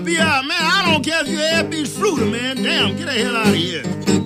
help you out, man. I don't care if you're Air Beach Fruiter, man. Damn, get the hell out of here.